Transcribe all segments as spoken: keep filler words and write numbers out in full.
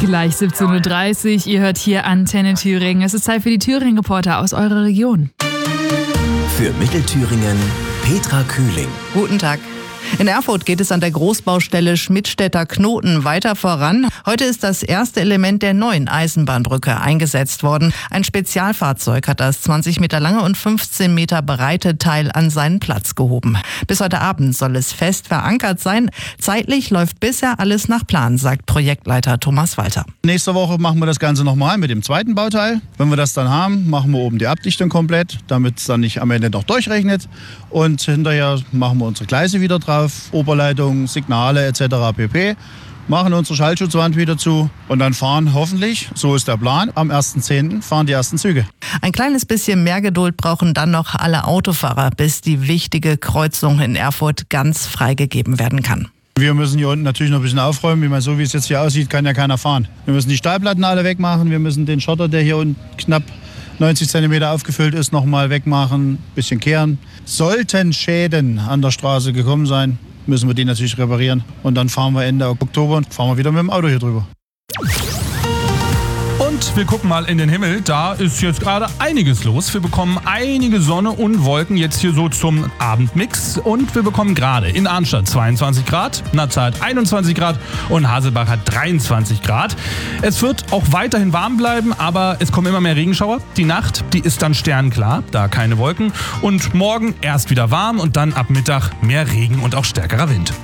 Gleich siebzehn Uhr dreißig, ihr hört hier Antenne Thüringen. Es ist Zeit für die Thüringen-Reporter aus eurer Region. Für Mittelthüringen Petra Kühling. Guten Tag. In Erfurt geht es an der Großbaustelle Schmidtstädter-Knoten weiter voran. Heute ist das erste Element der neuen Eisenbahnbrücke eingesetzt worden. Ein Spezialfahrzeug hat das zwanzig Meter lange und fünfzehn Meter breite Teil an seinen Platz gehoben. Bis heute Abend soll es fest verankert sein. Zeitlich läuft bisher alles nach Plan, sagt Projektleiter Thomas Walter. Nächste Woche machen wir das Ganze nochmal mit dem zweiten Bauteil. Wenn wir das dann haben, machen wir oben die Abdichtung komplett, damit es dann nicht am Ende noch durchrechnet. Und hinterher machen wir unsere Gleise wieder drauf. Oberleitung, Signale et cetera pp. Machen unsere Schallschutzwand wieder zu und dann fahren hoffentlich, so ist der Plan, am ersten zehnten fahren die ersten Züge. Ein kleines bisschen mehr Geduld brauchen dann noch alle Autofahrer, bis die wichtige Kreuzung in Erfurt ganz freigegeben werden kann. Wir müssen hier unten natürlich noch ein bisschen aufräumen. Ich meine, so wie es jetzt hier aussieht, kann ja keiner fahren. Wir müssen die Stahlplatten alle wegmachen, wir müssen den Schotter, der hier unten knapp neunzig Zentimeter aufgefüllt ist, nochmal wegmachen, bisschen kehren. Sollten Schäden an der Straße gekommen sein, müssen wir die natürlich reparieren. Und dann fahren wir Ende Oktober und fahren wir wieder mit dem Auto hier drüber. Und wir gucken mal in den Himmel, da ist jetzt gerade einiges los. Wir bekommen einige Sonne und Wolken jetzt hier so zum Abendmix. Und wir bekommen gerade in Arnstadt zweiundzwanzig Grad, Natzau hat einundzwanzig Grad und Hasselbach hat dreiundzwanzig Grad. Es wird auch weiterhin warm bleiben, aber es kommen immer mehr Regenschauer. Die Nacht, die ist dann sternklar, da keine Wolken. Und morgen erst wieder warm und dann ab Mittag mehr Regen und auch stärkerer Wind.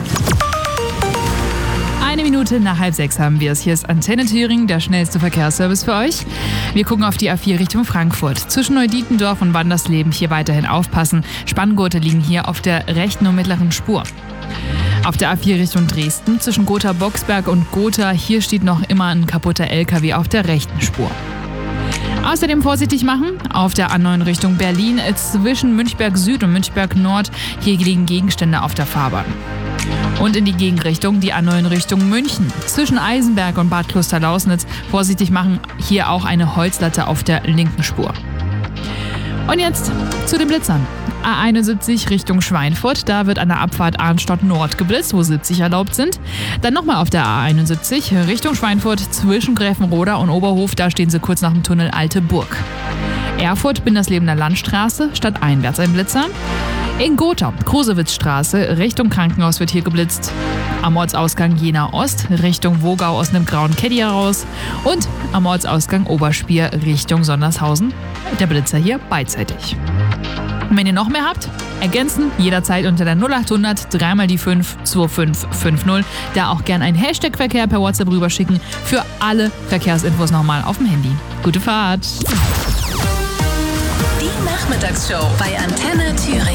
Eine Minute nach halb sechs haben wir es. Hier ist Antenne Thüringen, der schnellste Verkehrsservice für euch. Wir gucken auf die A vier Richtung Frankfurt. Zwischen Neudietendorf und Wandersleben hier weiterhin aufpassen. Spanngurte liegen hier auf der rechten und mittleren Spur. Auf der A vier Richtung Dresden zwischen Gotha-Boxberg und Gotha, hier steht noch immer ein kaputter L K W auf der rechten Spur. Außerdem vorsichtig machen auf der A neun Richtung Berlin zwischen Münchberg Süd und Münchberg Nord. Hier liegen Gegenstände auf der Fahrbahn. Und in die Gegenrichtung die A neun Richtung München. Zwischen Eisenberg und Bad Klosterlausnitz vorsichtig machen, hier auch eine Holzlatte auf der linken Spur. Und jetzt zu den Blitzern. A einundsiebzig Richtung Schweinfurt, da wird an der Abfahrt Arnstadt Nord geblitzt, wo siebzig erlaubt sind. Dann nochmal auf der A einundsiebzig Richtung Schweinfurt zwischen Gräfenroda und Oberhof, da stehen sie kurz nach dem Tunnel Alte Burg. Erfurt, Binderslebener Landstraße, stadteinwärts ein Blitzer. In Gotha, Krosewitzstraße, Richtung Krankenhaus wird hier geblitzt. Am Ortsausgang Jena Ost, Richtung Wogau aus einem grauen Caddy heraus. Und am Ortsausgang Oberspier, Richtung Sondershausen. Der Blitzer hier beidseitig. Und wenn ihr noch mehr habt, ergänzen jederzeit unter der null achthundert drei mal die fünf zwei fünf fünf null. Da auch gern ein Hashtag Verkehr per WhatsApp rüberschicken. Für alle Verkehrsinfos nochmal auf dem Handy. Gute Fahrt! Die Nachmittagsshow bei Antenne Thüringen.